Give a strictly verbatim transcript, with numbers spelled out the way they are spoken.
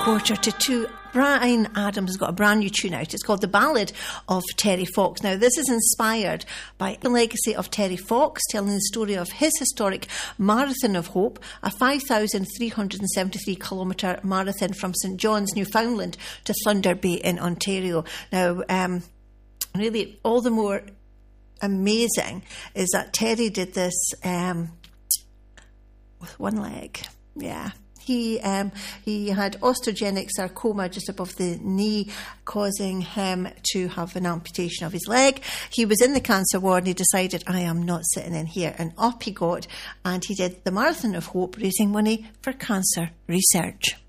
quarter to two. Bryan Adams has got a brand new tune out. It's called The Ballad of Terry Fox. Now, this is inspired by the legacy of Terry Fox, telling the story of his historic Marathon of Hope, a five thousand three hundred seventy-three kilometre marathon from St John's, Newfoundland to Thunder Bay in Ontario. Now, um, really, all the more amazing is that Terry did this um, with one leg. Yeah. He um, he had osteogenic sarcoma just above the knee, causing him to have an amputation of his leg. He was in the cancer ward and he decided, I am not sitting in here. And up he got, and he did the Marathon of Hope, raising money for cancer research.